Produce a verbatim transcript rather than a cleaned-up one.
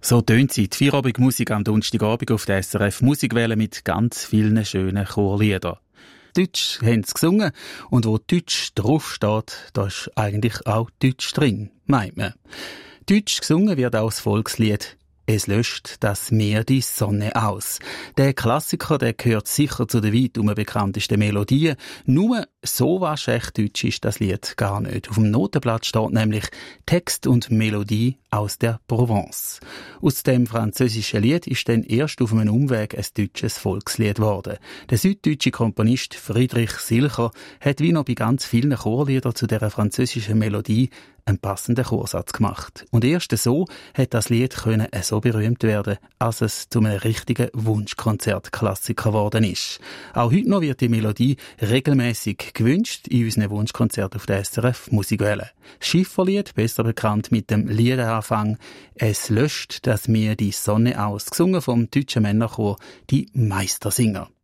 So tönt sie, die Feierabendmusik am Donnerstagabend auf der S R F Musikwelle mit ganz vielen schönen Chorliedern. Deutsch haben sie gesungen und wo Deutsch draufsteht, da ist eigentlich auch Deutsch drin, meint man. Deutsch gesungen wird auch das Volkslied «Es löscht das Meer die Sonne aus». Der Klassiker, der gehört sicher zu den weit bekanntesten Melodien. Nur so waschecht deutsch ist das Lied gar nicht. Auf dem Notenblatt steht nämlich Text und Melodie aus der Provence. Aus dem französischen Lied ist dann erst auf einem Umweg ein deutsches Volkslied geworden. Der süddeutsche Komponist Friedrich Silcher hat wie noch bei ganz vielen Chorliedern zu dieser französischen Melodie einen passenden Chorsatz gemacht. Und erst so hat das Lied können so berühmt werden, als es zu einem richtigen Wunschkonzertklassiker geworden ist. Auch heute noch wird die Melodie regelmäßig gewünscht in unseren Wunschkonzerten auf der S R F Musikwelle. Schifferlied, besser bekannt mit dem Liedanfang «Es löscht das Meer die Sonne aus», gesungen vom deutschen Männerchor «Die Meistersinger».